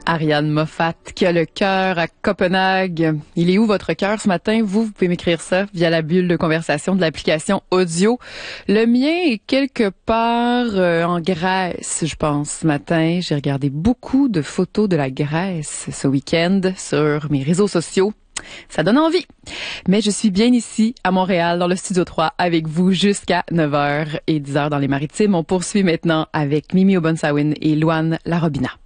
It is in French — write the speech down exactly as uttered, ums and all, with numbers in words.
Ariane Moffat qui a le cœur à Copenhague. Il est où votre cœur ce matin? Vous, vous pouvez m'écrire ça via la bulle de conversation de l'application audio. Le mien est quelque part euh, en Grèce, je pense. Ce matin, j'ai regardé beaucoup de photos de la Grèce ce week-end sur mes réseaux sociaux. Ça donne envie. Mais je suis bien ici, à Montréal, dans le Studio trois, avec vous jusqu'à neuf heures et dix heures dans les Maritimes. On poursuit maintenant avec Mimi Obunsawin et Louane Larobina.